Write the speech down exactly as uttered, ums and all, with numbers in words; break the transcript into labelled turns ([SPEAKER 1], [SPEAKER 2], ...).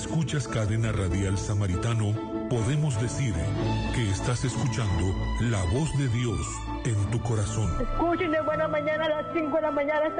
[SPEAKER 1] escuchas Cadena Radial Samaritano, podemos decir que estás escuchando la voz de Dios en tu corazón.
[SPEAKER 2] Escuchen de buena mañana a las cinco de la mañana.